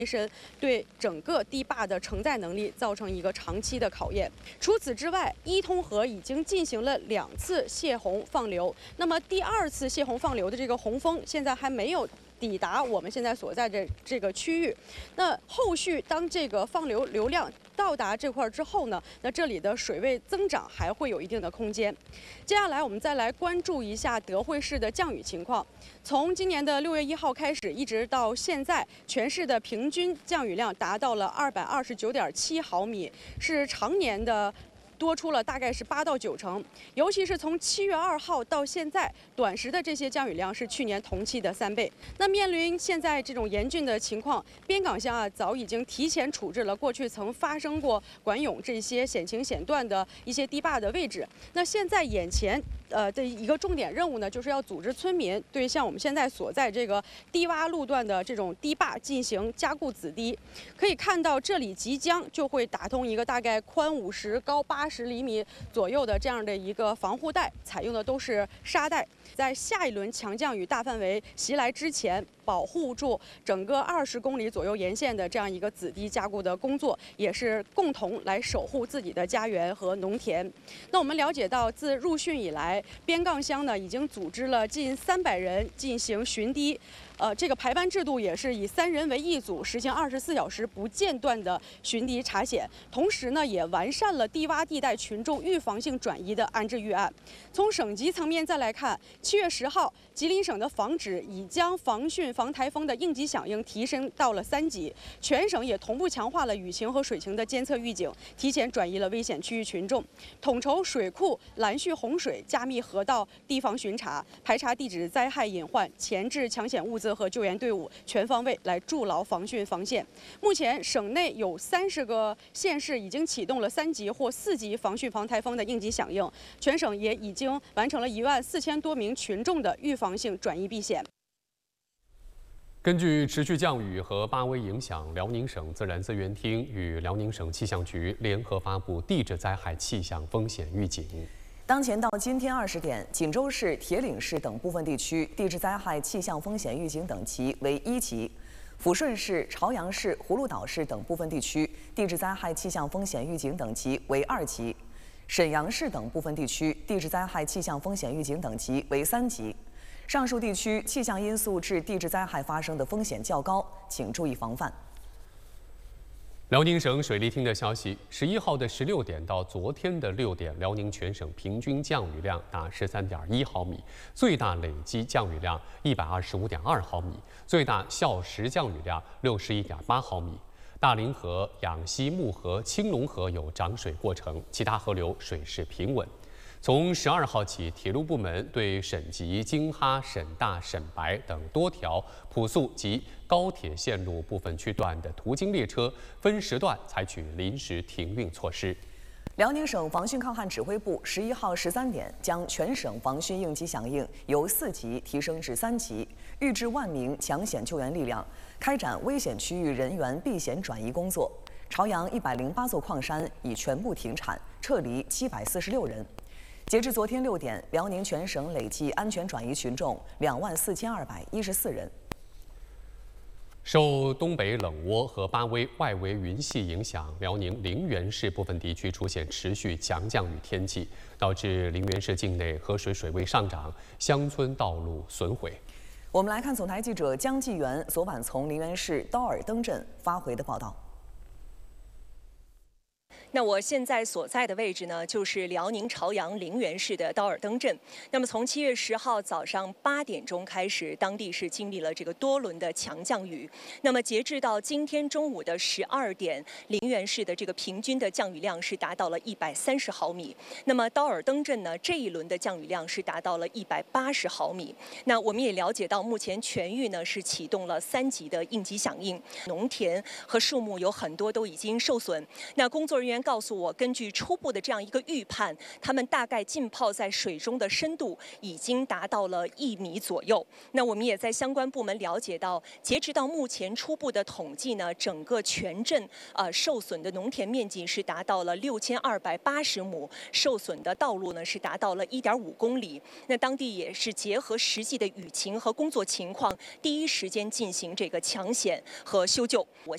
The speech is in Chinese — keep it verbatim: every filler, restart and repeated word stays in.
深，对整个堤坝的承载能力造成一个长期的考验。除此之外，伊通河已经进行了两次泄洪放流，那么第二次泄洪放流的这个洪峰现在还没有抵达我们现在所在的这个区域。那后续当这个放流流量到达这块之后呢，那这里的水位增长还会有一定的空间。接下来我们再来关注一下德惠市的降雨情况。从今年的六月一号开始，一直到现在，全市的平均降雨量达到了二百二十九点七毫米，是常年的多出了大概是八到九成，尤其是从七月二号到现在，短时的这些降雨量是去年同期的三倍。那面临现在这种严峻的情况，边港乡啊早已经提前处置了过去曾发生过管涌这些险情险段的一些堤坝的位置。那现在眼前。呃的一个重点任务呢，就是要组织村民对像我们现在所在这个低洼路段的这种堤坝进行加固子堤。可以看到，这里即将就会打通一个大概宽五十、高八十厘米左右的这样的一个防护带，采用的都是沙带。在下一轮强降雨大范围袭来之前，保护住整个二十公里左右沿线的这样一个子堤加固的工作，也是共同来守护自己的家园和农田。那我们了解到，自入汛以来，边港乡呢已经组织了近三百人进行巡堤，呃，这个排班制度也是以三人为一组，实行二十四小时不间断的巡堤查险。同时呢，也完善了低洼地带群众预防性转移的安置预案。从省级层面再来看，七月十号，吉林省的防指已将防汛防台风的应急响应提升到了三级，全省也同步强化了雨情和水情的监测预警，提前转移了危险区域群众，统筹水库拦蓄洪水、加密河道堤防巡查，排查地质灾害隐患，前置抢险物资和救援队伍，全方位来筑牢防汛防线。目前，省内有三十个县市已经启动了三级或四级防汛防台风的应急响应，全省也已经完成了一万四千多名群众的预防性转移避险。 根据持续降雨和八微影响，辽宁省自然资源厅与辽宁省气象局联合发布地质灾害气象风险预警。 当前到今天二十点，锦州市、铁岭市等部分地区地质灾害气象风险预警等级为一级；抚顺市、朝阳市、葫芦岛市等部分地区地质灾害气象风险预警等级为二级；沈阳市等部分地区地质灾害气象风险预警等级为三级。上述地区气象因素致地质灾害发生的风险较高，请注意防范。 辽宁省水利厅的消息，十一号的十六点到昨天的六点，辽宁全省平均降雨量达十三点一毫米，最大累计降雨量一百二十五点二毫米，最大校时降雨量六十一点八毫米。大凌河、养溪、木河、青龙河有涨水过程，其他河流水势平稳。从十二号起，铁路部门对省级京哈、沈大、沈白等多条普速及高铁线路部分区段的途经列车分时段采取临时停运措施。 辽宁省防汛抗旱指挥部十一号十三点将全省防汛应急响应由四级提升至三级，预置万名抢险救援力量，开展危险区域人员避险转移工作。朝阳一百零八座矿山已全部停产，撤离七百四十六人。截至昨天六点，辽宁全省累计安全转移群众两万四千二百一十四人。 受东北冷涡和八微外围云系影响，辽宁陵园市部分地区出现持续强降雨天气，导致陵园市境内河水水位上涨，乡村道路损毁。 我们来看总台记者江继元昨晚从陵园市刀尔登镇发回的报道。 那我现在所在的位置呢，就是辽宁朝阳陵园市的刀尔登镇。那么从七月十号早上八点钟开始，当地是经历了这个多轮的强降雨。那么截至到今天中午的十二点，陵园市的这个平均的降雨量是达到了一百三十毫米。那么刀尔登镇呢，这一轮的降雨量是达到了一百八十毫米。那我们也了解到，目前全域呢是启动了三级的应急响应，农田和树木有很多都已经受损。那工作人员告诉我，根据初步的这样一个预判，他们大概浸泡在水中的深度已经达到了一米左右。那我们也在相关部门了解到，截止到目前初步的统计呢，整个全镇呃受损的农田面积是达到了六千二百八十亩，受损的道路呢是达到了一点五公里。那当地也是结合实际的雨情和工作情况，第一时间进行这个抢险和修救。我